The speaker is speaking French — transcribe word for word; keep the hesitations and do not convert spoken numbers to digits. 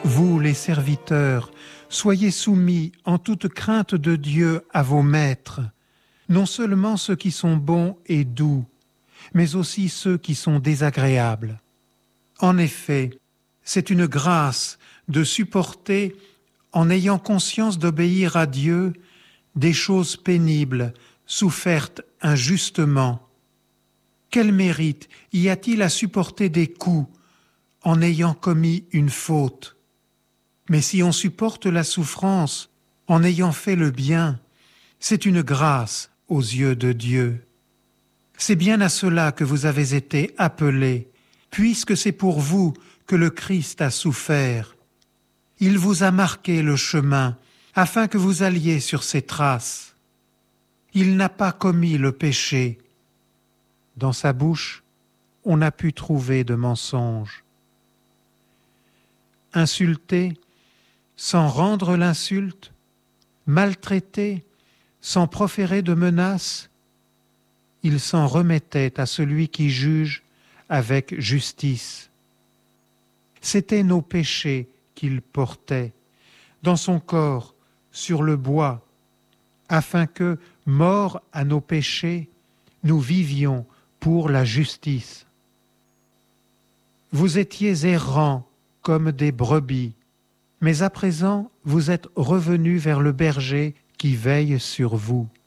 Vous, les serviteurs, soyez soumis en toute crainte de Dieu à vos maîtres, non seulement ceux qui sont bons et doux, mais aussi ceux qui sont désagréables. En effet, c'est une grâce de supporter, en ayant conscience d'obéir à Dieu, des choses pénibles, souffertes injustement. Quel mérite y a-t-il à supporter des coups en ayant commis une faute? Mais si on supporte la souffrance en ayant fait le bien, c'est une grâce aux yeux de Dieu. C'est bien à cela que vous avez été appelés, puisque c'est pour vous que le Christ a souffert. Il vous a marqué le chemin afin que vous alliez sur ses traces. Il n'a pas commis le péché. Dans sa bouche, on n'a pu trouver de mensonge. Insulté, sans rendre l'insulte, maltraité, sans proférer de menaces, il s'en remettait à celui qui juge avec justice. C'étaient nos péchés qu'il portait dans son corps sur le bois, afin que, morts à nos péchés, nous vivions pour la justice. Vous étiez errants comme des brebis, mais à présent vous êtes revenus vers le berger qui veille sur vous.